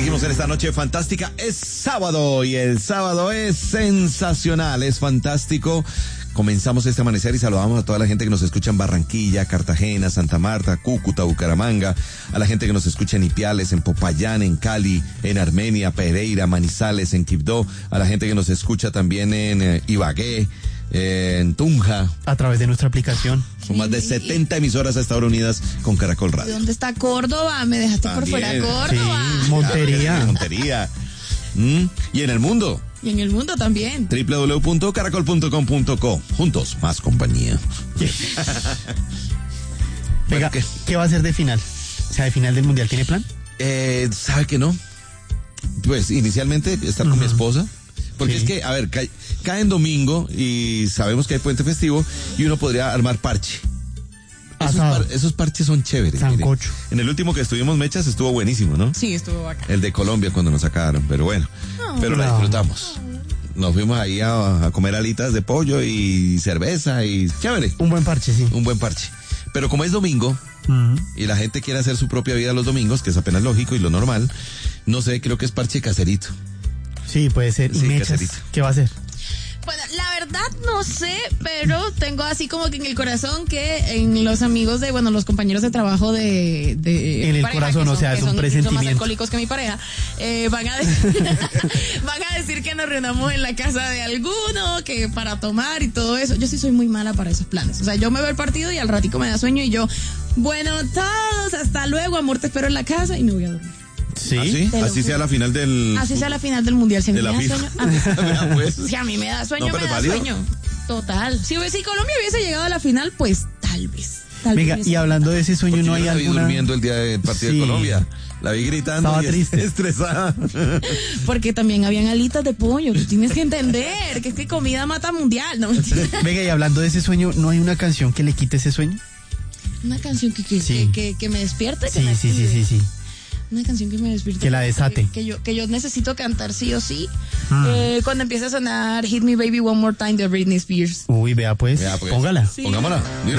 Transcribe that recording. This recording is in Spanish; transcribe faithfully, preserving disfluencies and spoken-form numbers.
Seguimos en esta noche fantástica. Es sábado y el sábado es sensacional, es fantástico. Comenzamos este amanecer y saludamos a toda la gente que nos escucha en Barranquilla, Cartagena, Santa Marta, Cúcuta, Bucaramanga, a la gente que nos escucha en Ipiales, en Popayán, en Cali, en Armenia, Pereira, Manizales, en Quibdó, a la gente que nos escucha también en eh, Ibagué, eh, en Tunja. A través de nuestra aplicación. Son más de setenta emisoras hasta ahora unidas con Caracol Radio. ¿Dónde está Córdoba? Me dejaste También. por fuera Córdoba. Sí, Montería. Montería. Mm, y en el mundo. Y en el mundo también. doble u doble u doble u punto caracol punto com punto co. Juntos, más compañía. Venga, Bueno, ¿qué? ¿qué va a ser de final? O sea, de final del mundial, ¿tiene plan? Eh, ¿sabe que no? Pues inicialmente estar con Ujú. mi esposa. Porque Sí. es que, a ver, cae, cae en domingo y sabemos que hay puente festivo y uno podría armar parche. Esos, Asado. par- esos parches son chéveres. mire. Sancocho. En el último que estuvimos mechas estuvo buenísimo, ¿no? Sí, estuvo bacán. El de Colombia cuando nos sacaron, pero bueno, pero la No. disfrutamos. Nos fuimos ahí a, a comer alitas de pollo y cerveza y chévere, Un buen parche, sí. un buen parche. Pero como es domingo Ujú. y la gente quiere hacer su propia vida los domingos, que es apenas lógico y lo normal, no sé, creo que es parche caserito. Sí, puede ser. Sí, ¿Y mechas? caserito. ¿Qué va a hacer? Bueno, la verdad no sé, pero tengo así como que en el corazón que en los amigos de, bueno, los compañeros de trabajo de... de En el pareja, corazón, que o son- sea, que es un son- que son más presentimiento. alcohólicos que mi pareja, eh, van, a decir, van a decir que nos reunamos en la casa de alguno, que para tomar y todo eso. Yo sí soy muy mala para esos planes. O sea, yo me veo el partido y al ratico me da sueño y yo, bueno, todos, hasta luego, amor, te espero en la casa y me voy a dormir. Sí. ¿Así? Te lo Así juro. sea la final del... Así sea la final del mundial, si a mí de la me da FIFA. sueño. a mí- Vea, pues. Si a mí me da sueño, No, pero me da válido. sueño. Total. Si, hubiese- si Colombia hubiese llegado a la final, pues tal vez. Tal Venga, vez y hablando de ese sueño, Porque ¿no yo hay la vi alguna...? durmiendo el día del partido Sí. de Colombia. La vi gritando Estaba y triste. estresada. Porque también habían alitas de pollo. Tú tienes que entender que es que comida mata mundial. No, mentira. Venga, y hablando de ese sueño, ¿no hay una canción que le quite ese sueño? Una canción que, que, Sí. que, que, que me despierte. que Sí, me sí, sí, active. sí, sí. Una canción que me despierte. Que la desate. Que, que yo, que yo necesito cantar sí o sí. Mm. Eh, cuando empiece a sonar Hit Me Baby One More Time de Britney Spears. Uy, vea pues, Vea, pues. póngala. Sí. Pongámosla. Mira.